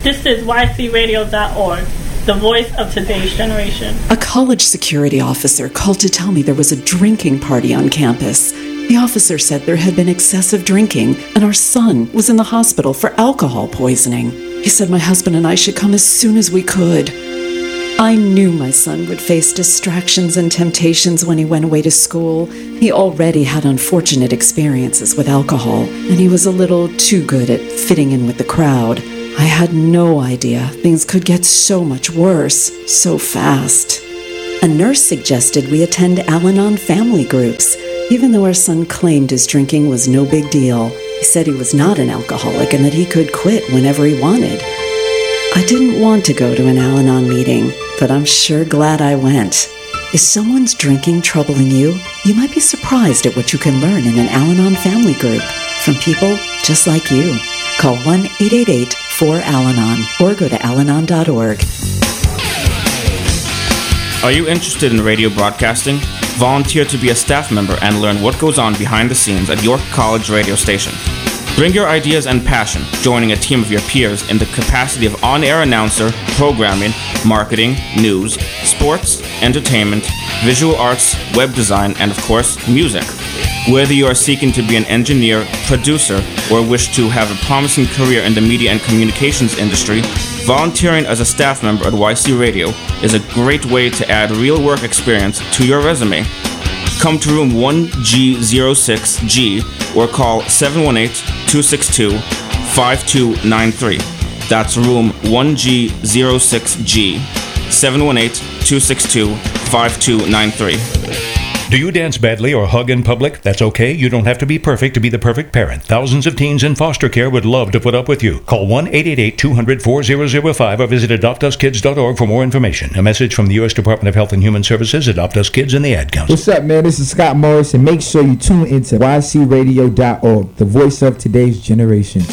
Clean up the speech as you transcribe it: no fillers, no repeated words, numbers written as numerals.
This is ycradio.org, the voice of today's generation. A college security officer called to tell me there was a drinking party on campus. The officer said there had been excessive drinking, and our son was in the hospital for alcohol poisoning. He said my husband and I should come as soon as we could. I knew my son would face distractions and temptations when he went away to school. He already had unfortunate experiences with alcohol, and he was a little too good at fitting in with the crowd. I had no idea things could get so much worse, so fast. A nurse suggested we attend Al-Anon family groups, even though our son claimed his drinking was no big deal. He said he was not an alcoholic and that he could quit whenever he wanted. I didn't want to go to an Al-Anon meeting, but I'm sure glad I went. Is someone's drinking troubling you? You might be surprised at what you can learn in an Al-Anon family group from people just like you. Call 1-888-4-AL-ANON or go to alanon.org. Are you interested in radio broadcasting? Volunteer to be a staff member and learn what goes on behind the scenes at your college radio station. Bring your ideas and passion, joining a team of your peers in the capacity of on-air announcer, programming, marketing, news, sports, entertainment, visual arts, web design, and of course, music. Whether you are seeking to be an engineer, producer, or wish to have a promising career in the media and communications industry, volunteering as a staff member at YC Radio is a great way to add real work experience to your resume. Come to room 1G06G or call 718-262-5293. That's room 1G06G, 718-262-5293. Do you dance badly or hug in public? That's okay. You don't have to be perfect to be the perfect parent. Thousands of teens in foster care would love to put up with you. Call 1-888-200-4005 or visit adoptuskids.org for more information. A message from the U.S. Department of Health and Human Services, Adopt Us Kids, and the Ad Council. What's up, man? This is Scott Morris, and make sure you tune into ycradio.org, the voice of today's generation.